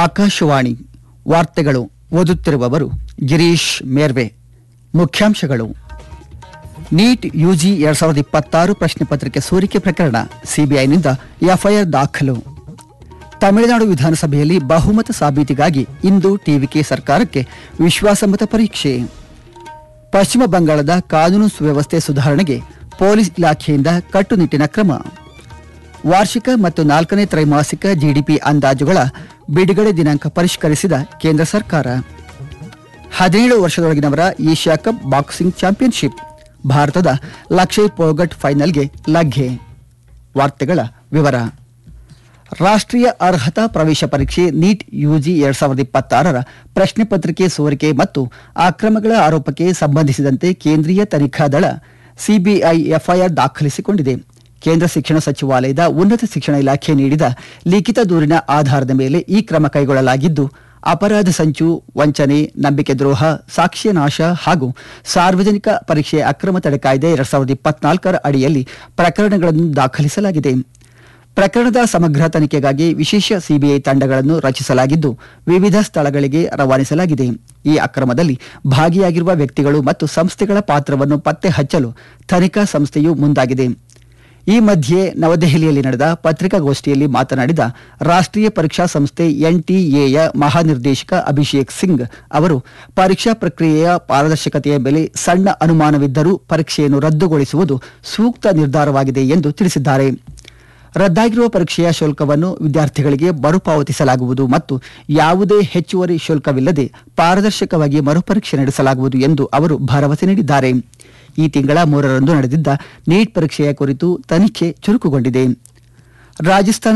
ಆಕಾಶವಾಣಿ ವಾರ್ತೆಗಳು ಓದುತ್ತಿರುವವರು ಗಿರೀಶ್ ಮೇರ್ವೆ. ಮುಖ್ಯಾಂಶಗಳು: ನೀಟ್ ಯುಜಿ 2026 ಪ್ರಶ್ನೆ ಪತ್ರಿಕೆ ಸೋರಿಕೆ ಪ್ರಕರಣ, ಸಿಬಿಐನಿಂದ ಎಫ್ಐಆರ್ ದಾಖಲು. ತಮಿಳುನಾಡು ವಿಧಾನಸಭೆಯಲ್ಲಿ ಬಹುಮತ ಸಾಬೀತಿಗಾಗಿ ಇಂದು ಟಿವಿಕೆ ಸರ್ಕಾರಕ್ಕೆ ವಿಶ್ವಾಸಮತ ಪರೀಕ್ಷೆ. ಪಶ್ಚಿಮ ಬಂಗಾಳದ ಕಾನೂನು ಸುವ್ಯವಸ್ಥೆ ಸುಧಾರಣೆಗೆ ಪೊಲೀಸ್ ಇಲಾಖೆಯಿಂದ ಕಟ್ಟುನಿಟ್ಟಿನ ಕ್ರಮ. ವಾರ್ಷಿಕ ಮತ್ತು 4ನೇ ತ್ರೈಮಾಸಿಕ ಜಿಡಿಪಿ ಅಂದಾಜುಗಳ ಬಿಡುಗಡೆ ದಿನಾಂಕ ಪರಿಷ್ಕರಿಸಿದ ಕೇಂದ್ರ ಸರ್ಕಾರ. 17 ವರ್ಷದೊಳಗಿನವರ ಏಷ್ಯಾ ಕಪ್ ಬಾಕ್ಸಿಂಗ್ ಚಾಂಪಿಯನ್ಶಿಪ್, ಭಾರತದ ಲಕ್ಷಯ್ ಪೋಗಟ್ ಫೈನಲ್ಗೆ ಲಗ್ಗೆ. ವಾರ್ತೆಗಳ ವಿವರ. ರಾಷ್ಟ್ರೀಯ ಅರ್ಹತಾ ಪ್ರವೇಶ ಪರೀಕ್ಷೆ ನೀಟ್ ಯುಜಿ 2026ರ ಪ್ರಶ್ನೆ ಪತ್ರಿಕೆ ಸೋರಿಕೆ ಮತ್ತು ಅಕ್ರಮಗಳ ಆರೋಪಕ್ಕೆ ಸಂಬಂಧಿಸಿದಂತೆ ಕೇಂದ್ರೀಯ ತನಿಖಾ ದಳ ಸಿಬಿಐ ಎಫ್ಐಆರ್ ದಾಖಲಿಸಿಕೊಂಡಿದೆ. ಕೇಂದ್ರ ಶಿಕ್ಷಣ ಸಚಿವಾಲಯದ ಉನ್ನತ ಶಿಕ್ಷಣ ಇಲಾಖೆ ನೀಡಿದ ಲಿಖಿತ ದೂರಿನ ಆಧಾರದ ಮೇಲೆ ಈ ಕ್ರಮ ಕೈಗೊಳ್ಳಲಾಗಿದ್ದು, ಅಪರಾಧ ಸಂಚು, ವಂಚನೆ, ನಂಬಿಕೆ ದ್ರೋಹ, ಸಾಕ್ಷ್ಯ ನಾಶ ಹಾಗೂ ಸಾರ್ವಜನಿಕ ಪರೀಕ್ಷೆ ಅಕ್ರಮ ತಡೆ ಕಾಯ್ದೆ 2024ರ ಅಡಿಯಲ್ಲಿ ಪ್ರಕರಣಗಳನ್ನು ದಾಖಲಿಸಲಾಗಿದೆ. ಪ್ರಕರಣದ ಸಮಗ್ರ ತನಿಖೆಗಾಗಿ ವಿಶೇಷ ಸಿಬಿಐ ತಂಡಗಳನ್ನು ರಚಿಸಲಾಗಿದ್ದು, ವಿವಿಧ ಸ್ಥಳಗಳಿಗೆ ರವಾನಿಸಲಾಗಿದೆ. ಈ ಅಕ್ರಮದಲ್ಲಿ ಭಾಗಿಯಾಗಿರುವ ವ್ಯಕ್ತಿಗಳು ಮತ್ತು ಸಂಸ್ಥೆಗಳ ಪಾತ್ರವನ್ನು ಪತ್ತೆ ಹಚ್ಚಲು ತನಿಖಾ ಸಂಸ್ಥೆಯು ಮುಂದಾಗಿದೆ. ಈ ಮಧ್ಯೆ ನವದೆಹಲಿಯಲ್ಲಿ ನಡೆದ ಪತ್ರಿಕಾಗೋಷ್ಠಿಯಲ್ಲಿ ಮಾತನಾಡಿದ ರಾಷ್ಟ್ರೀಯ ಪರೀಕ್ಷಾ ಸಂಸ್ಥೆ ಎನ್ಟಿಎಯ ಮಹಾನಿರ್ದೇಶಕ ಅಭಿಷೇಕ್ ಸಿಂಗ್ ಅವರು, ಪರೀಕ್ಷಾ ಪ್ರಕ್ರಿಯೆಯ ಪಾರದರ್ಶಕತೆಯ ಮೇಲೆ ಸಣ್ಣ ಅನುಮಾನವಿದ್ದರೂ ಪರೀಕ್ಷೆಯನ್ನು ರದ್ದುಗೊಳಿಸುವುದು ಸೂಕ್ತ ನಿರ್ಧಾರವಾಗಿದೆ ಎಂದು ತಿಳಿಸಿದ್ದಾರೆ. ರದ್ದಾಗಿರುವ ಪರೀಕ್ಷೆಯ ಶುಲ್ಕವನ್ನು ವಿದ್ಯಾರ್ಥಿಗಳಿಗೆ ಮರುಪಾವತಿಸಲಾಗುವುದು ಮತ್ತು ಯಾವುದೇ ಹೆಚ್ಚುವರಿ ಶುಲ್ಕವಿಲ್ಲದೆ ಪಾರದರ್ಶಕವಾಗಿ ಮರುಪರೀಕ್ಷೆ ನಡೆಸಲಾಗುವುದು ಎಂದು ಅವರು ಭರವಸೆ ನೀಡಿದ್ದಾರೆ. ಈ ತಿಂಗಳ 3ರಂದು ನಡೆದಿದ್ದ ನೀಟ್ ಪರೀಕ್ಷೆಯ ಕುರಿತು ತನಿಖೆ ಚುರುಕುಗೊಂಡಿದೆ. ರಾಜಸ್ಥಾನ